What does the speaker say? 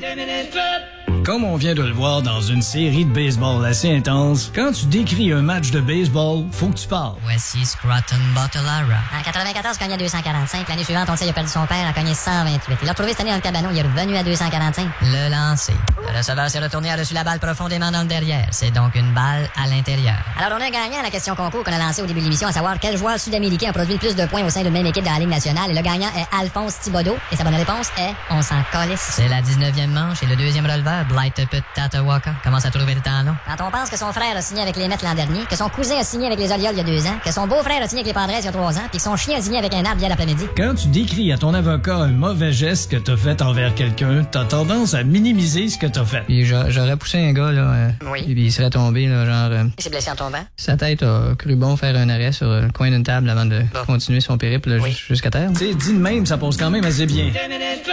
Comme on vient de le voir dans une série de baseball assez intense, quand tu décris un match de baseball, faut que tu parles. Voici Scranton Bottleara. En 94, il cognait 245. L'année suivante, on sait, il a perdu son père, il a cogné 128. Il l'a retrouvé cette année dans le cabanon, il est revenu à 245. Le lancer. Le receveur s'est retourné, a reçu la balle profondément dans le derrière. C'est donc une balle à l'intérieur. Alors, on a gagné à la question concours qu'on a lancée au début de l'émission, à savoir quel joueur sud-américain a produit le plus de points au sein d'une même équipe de la Ligue nationale. Et le gagnant est Alphonse Thibodeau. Et sa bonne réponse est on s'en calisse. C'est la 19e manche et le deuxième releveur, Blight Tatawaka, commence à trouver le temps long. Quand on pense que son frère a signé avec les Mets l'an dernier, que son cousin a signé avec les Orioles il y a 2 ans, que son beau-frère a signé avec les Padres il y a 3 ans, puis que son chien a signé avec un arbre hier l'après-midi. Quand tu décris à ton avocat un mauvais geste que t'as fait envers quelqu'un, t'as tendance à minimiser ce que t'as fait. Puis j'aurais poussé un gars, là. Oui. Puis il serait tombé, là, genre... Il s'est blessé en tombant. Sa tête a cru bon faire un arrêt sur le coin d'une table avant de continuer son périple là, Oui. jusqu'à terre. Tu sais, dit de même, ça pose quand même assez bien.